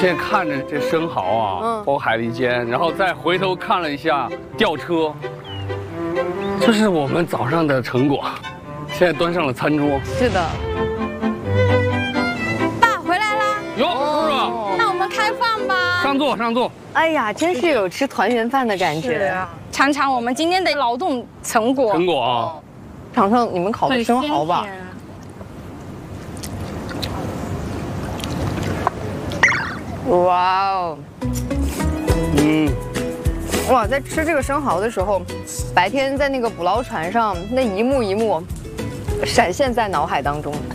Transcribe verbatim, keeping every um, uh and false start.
现在看着这生蚝啊，嗯，包括海蛎煎，然后再回头看了一下吊车，这是我们早上的成果。现在端上了餐桌。 是的。 爸回来啦！ 哟，叔叔， 那我们开饭吧。 上座，上座。 哎呀，真是有吃团圆饭的感觉。 啊，尝尝我们今天的劳动成果。 成果啊， 尝尝你们烤的生蚝吧。哇哦，嗯，哇，在吃这个生蚝的时候，白天在那个捕捞船上那一幕一幕，闪现在脑海当中。